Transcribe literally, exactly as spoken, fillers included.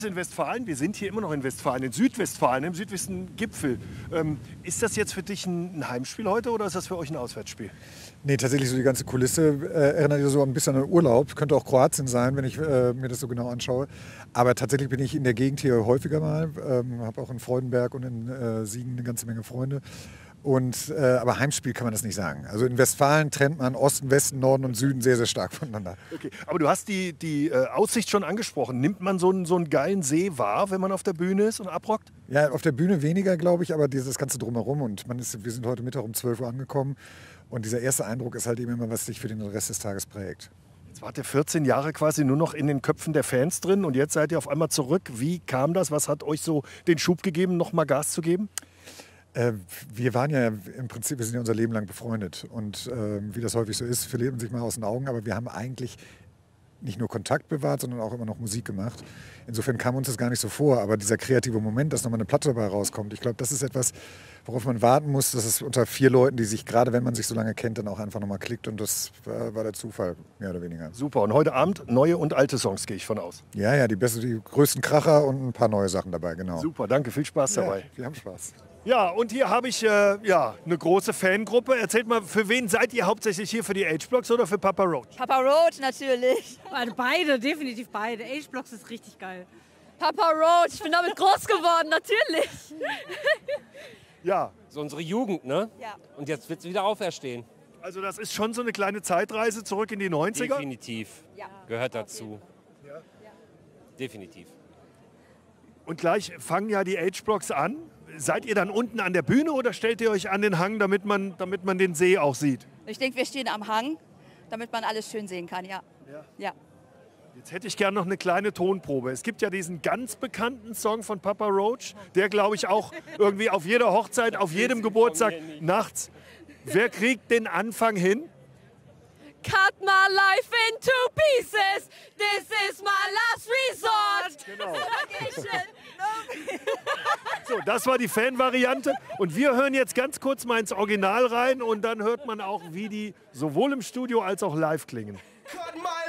In Westfalen, wir sind hier immer noch in Westfalen, in Südwestfalen, im Südwesten-Gipfel. Ähm, ist das jetzt für dich ein, ein Heimspiel heute oder ist das für euch ein Auswärtsspiel? Nee, tatsächlich so die ganze Kulisse äh, erinnert ja so ein bisschen an Urlaub. Könnte auch Kroatien sein, wenn ich äh, mir das so genau anschaue. Aber tatsächlich bin ich in der Gegend hier häufiger mal. Ähm, habe auch in Freudenberg und in äh, Siegen eine ganze Menge Freunde. Und, äh, aber Heimspiel kann man das nicht sagen. Also in Westfalen trennt man Osten, Westen, Norden und Süden sehr, sehr stark voneinander. Okay, aber du hast die, die äh, Aussicht schon angesprochen. Nimmt man so einen, so einen geilen See wahr, wenn man auf der Bühne ist und abrockt? Ja, auf der Bühne weniger, glaube ich, aber dieses Ganze drumherum. Und man ist, wir sind heute Mittag um zwölf Uhr angekommen. Und dieser erste Eindruck ist halt eben immer, was dich für den Rest des Tages prägt. Jetzt wart ihr vierzehn Jahre quasi nur noch in den Köpfen der Fans drin und jetzt seid ihr auf einmal zurück. Wie kam das? Was hat euch so den Schub gegeben, noch mal Gas zu geben? Äh, wir waren ja im Prinzip, wir sind ja unser Leben lang befreundet. Und äh, wie das häufig so ist, verliert man sich mal aus den Augen. Aber wir haben eigentlich nicht nur Kontakt bewahrt, sondern auch immer noch Musik gemacht. Insofern kam uns das gar nicht so vor. Aber dieser kreative Moment, dass nochmal eine Platte dabei rauskommt, ich glaube, das ist etwas, worauf man warten muss. Das ist unter vier Leuten, die sich, gerade wenn man sich so lange kennt, dann auch einfach nochmal klickt. Und das war, war der Zufall, mehr oder weniger. Super. Und heute Abend neue und alte Songs, gehe ich von aus. Ja, ja, die, beste, die größten Kracher und ein paar neue Sachen dabei, genau. Super, danke. Viel Spaß dabei. Ja, wir haben Spaß. Ja, und hier habe ich äh, ja, eine große Fangruppe. Erzählt mal, für wen seid ihr hauptsächlich hier? Für die H-Blocks oder für Papa Roach? Papa Roach natürlich. Also beide, definitiv beide. H-Blocks ist richtig geil. Papa Roach, ich bin damit groß geworden, natürlich. Ja. So unsere Jugend, ne? Ja. Und jetzt wird es wieder auferstehen. Also das ist schon so eine kleine Zeitreise zurück in die neunziger? Definitiv. Ja. Gehört dazu. Ja. Definitiv. Und gleich fangen ja die H-Blocks an. Seid ihr dann unten an der Bühne oder stellt ihr euch an den Hang, damit man, damit man den See auch sieht? Ich denke, wir stehen am Hang, damit man alles schön sehen kann, ja. Ja. Ja. Jetzt hätte ich gerne noch eine kleine Tonprobe. Es gibt ja diesen ganz bekannten Song von Papa Roach, der, glaube ich, auch irgendwie auf jeder Hochzeit, auf jedem Geburtstag nachts. Wer kriegt den Anfang hin? Cut my life into pieces, this is my last resort. Genau. So, das war die Fan-Variante. Und wir hören jetzt ganz kurz mal ins Original rein und dann hört man auch, wie die sowohl im Studio als auch live klingen. Cut my